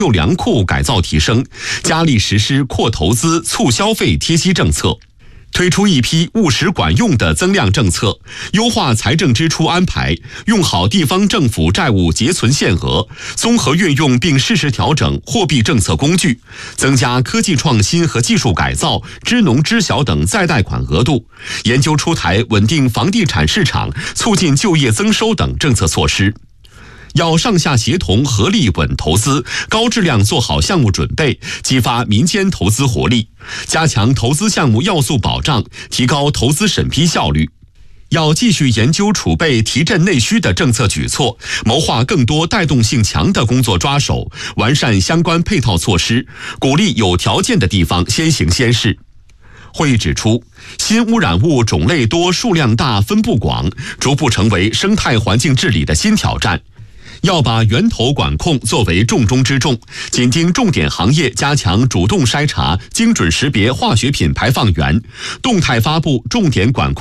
优良库改造提升，加力实施扩投资、促消费贴息政策。推出一批务实管用的增量政策，优化财政支出安排，用好地方政府债务结存限额，综合运用并适时调整货币政策工具，增加科技创新和技术改造、支农支小等再贷款额度，研究出台稳定房地产市场、促进就业增收等政策措施。要上下协同合力稳投资，高质量做好项目准备，激发民间投资活力，加强投资项目要素保障，提高投资审批效率。要继续研究储备提振内需的政策举措，谋划更多带动性强的工作抓手，完善相关配套措施，鼓励有条件的地方先行先试。会议指出，新污染物种类多、数量大、分布广，逐步成为生态环境治理的新挑战。要把源头管控作为重中之重，紧盯重点行业，加强主动筛查、精准识别化学品排放源，动态发布重点管控